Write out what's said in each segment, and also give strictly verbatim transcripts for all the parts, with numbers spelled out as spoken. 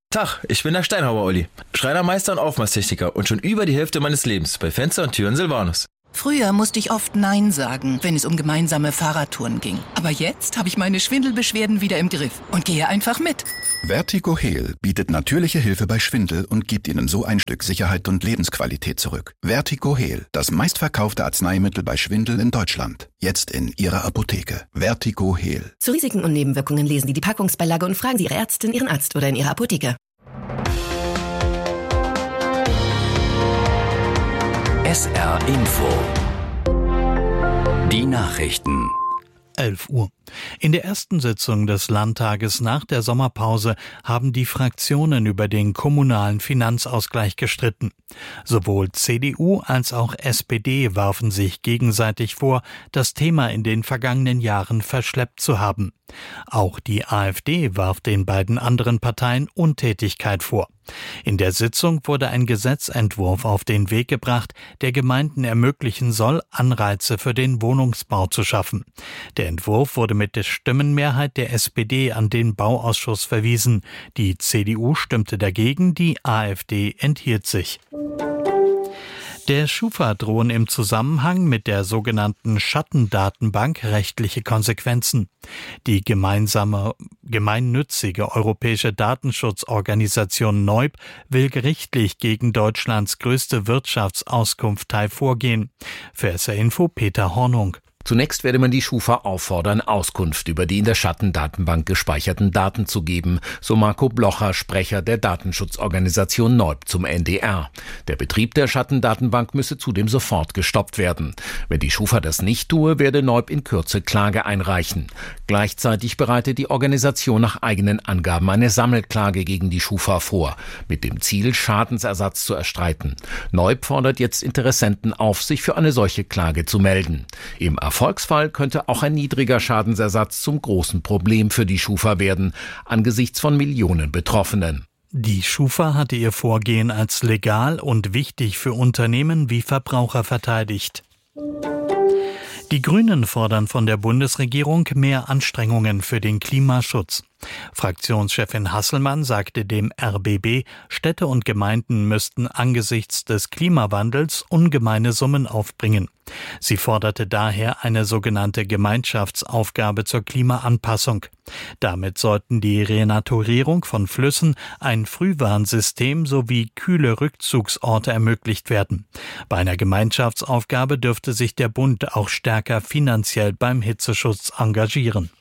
Tag, ich bin der Steinhauer Olli, Schreinermeister und Aufmachstechniker und schon über die Hälfte meines Lebens bei Fenster und Türen Silvanus. Früher musste ich oft Nein sagen, wenn es um gemeinsame Fahrradtouren ging. Aber jetzt habe ich meine Schwindelbeschwerden wieder im Griff und gehe einfach mit. Vertigo Heal bietet natürliche Hilfe bei Schwindel und gibt Ihnen so ein Stück Sicherheit und Lebensqualität zurück. Vertigo Heal, das meistverkaufte Arzneimittel bei Schwindel in Deutschland. Jetzt in Ihrer Apotheke. Vertigo Heal. Zu Risiken und Nebenwirkungen lesen Sie die Packungsbeilage und fragen Sie Ihre Ärztin, Ihren Arzt oder in Ihrer Apotheke. S R Info. Die Nachrichten. elf Uhr. In der ersten Sitzung des Landtages nach der Sommerpause haben die Fraktionen über den kommunalen Finanzausgleich gestritten. Sowohl C D U als auch S P D warfen sich gegenseitig vor, das Thema in den vergangenen Jahren verschleppt zu haben. Auch die AfD warf den beiden anderen Parteien Untätigkeit vor. In der Sitzung wurde ein Gesetzentwurf auf den Weg gebracht, der Gemeinden ermöglichen soll, Anreize für den Wohnungsbau zu schaffen. Der Entwurf wurde mit der Stimmenmehrheit der S P D an den Bauausschuss verwiesen. Die C D U stimmte dagegen, die AfD enthielt sich. Der Schufa drohen im Zusammenhang mit der sogenannten Schattendatenbank rechtliche Konsequenzen. Die gemeinsame, gemeinnützige europäische Datenschutzorganisation N E U B will gerichtlich gegen Deutschlands größte Wirtschaftsauskunftei vorgehen. Für S R Info Peter Hornung. Zunächst werde man die Schufa auffordern, Auskunft über die in der Schattendatenbank gespeicherten Daten zu geben, so Marco Blocher, Sprecher der Datenschutzorganisation N E U B zum N D R. Der Betrieb der Schattendatenbank müsse zudem sofort gestoppt werden. Wenn die Schufa das nicht tue, werde N E U B in Kürze Klage einreichen. Gleichzeitig bereite die Organisation nach eigenen Angaben eine Sammelklage gegen die Schufa vor, mit dem Ziel, Schadensersatz zu erstreiten. N E U B fordert jetzt Interessenten auf, sich für eine solche Klage zu melden. Im Erfolgsfall könnte auch ein niedriger Schadensersatz zum großen Problem für die Schufa werden, angesichts von Millionen Betroffenen. Die Schufa hatte ihr Vorgehen als legal und wichtig für Unternehmen wie Verbraucher verteidigt. Die Grünen fordern von der Bundesregierung mehr Anstrengungen für den Klimaschutz. Fraktionschefin Hasselmann sagte dem R B B, Städte und Gemeinden müssten angesichts des Klimawandels ungemeine Summen aufbringen. Sie forderte daher eine sogenannte Gemeinschaftsaufgabe zur Klimaanpassung. Damit sollten die Renaturierung von Flüssen, ein Frühwarnsystem sowie kühle Rückzugsorte ermöglicht werden. Bei einer Gemeinschaftsaufgabe dürfte sich der Bund auch stärker finanziell beim Hitzeschutz engagieren.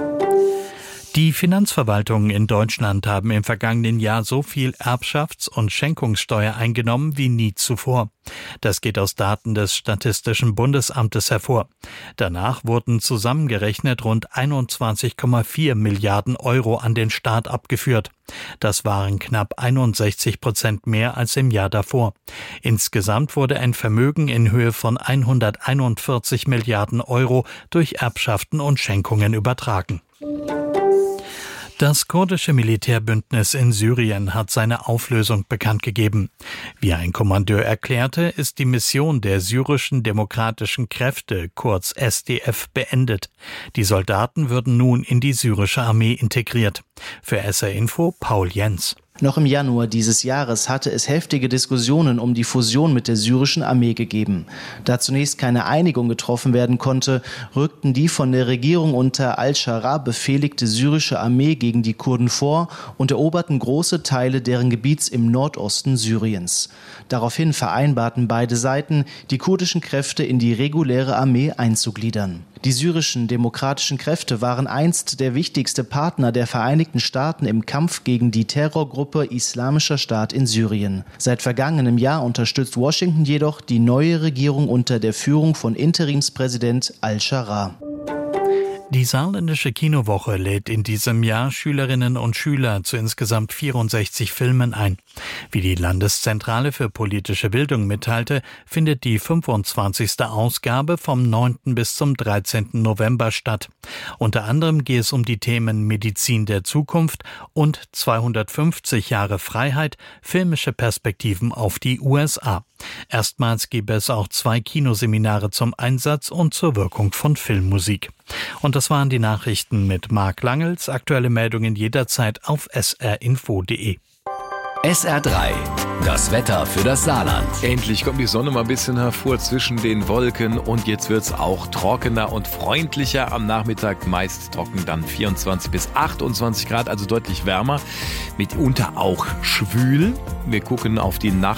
Die Finanzverwaltungen in Deutschland haben im vergangenen Jahr so viel Erbschafts- und Schenkungssteuer eingenommen wie nie zuvor. Das geht aus Daten des Statistischen Bundesamtes hervor. Danach wurden zusammengerechnet rund einundzwanzig Komma vier Milliarden Euro an den Staat abgeführt. Das waren knapp einundsechzig Prozent mehr als im Jahr davor. Insgesamt wurde ein Vermögen in Höhe von hunderteinundvierzig Milliarden Euro durch Erbschaften und Schenkungen übertragen. Das kurdische Militärbündnis in Syrien hat seine Auflösung bekannt gegeben. Wie ein Kommandeur erklärte, ist die Mission der syrischen demokratischen Kräfte, kurz S D F, beendet. Die Soldaten würden nun in die syrische Armee integriert. Für S R Info Paul Jens. Noch im Januar dieses Jahres hatte es heftige Diskussionen um die Fusion mit der syrischen Armee gegeben. Da zunächst keine Einigung getroffen werden konnte, rückten die von der Regierung unter Al-Sharaa befehligte syrische Armee gegen die Kurden vor und eroberten große Teile deren Gebiets im Nordosten Syriens. Daraufhin vereinbarten beide Seiten, die kurdischen Kräfte in die reguläre Armee einzugliedern. Die syrischen demokratischen Kräfte waren einst der wichtigste Partner der Vereinigten Staaten im Kampf gegen die Terrorgruppe Islamischer Staat in Syrien. Seit vergangenem Jahr unterstützt Washington jedoch die neue Regierung unter der Führung von Interimspräsident Al-Sharaa. Die saarländische Kinowoche lädt in diesem Jahr Schülerinnen und Schüler zu insgesamt vierundsechzig Filmen ein. Wie die Landeszentrale für politische Bildung mitteilte, findet die fünfundzwanzigste Ausgabe vom neunten bis zum dreizehnten November statt. Unter anderem geht es um die Themen Medizin der Zukunft und zweihundertfünfzig Jahre Freiheit, filmische Perspektiven auf die U S A. Erstmals gäbe es auch zwei Kinoseminare zum Einsatz und zur Wirkung von Filmmusik. Und das waren die Nachrichten mit Marc Langels. Aktuelle Meldungen jederzeit auf s r info punkt d e. S R drei, das Wetter für das Saarland. Endlich kommt die Sonne mal ein bisschen hervor zwischen den Wolken und jetzt wird es auch trockener und freundlicher. Am Nachmittag meist trocken, dann vierundzwanzig bis achtundzwanzig Grad, also deutlich wärmer, mitunter auch schwül. Wir gucken auf die Nacht.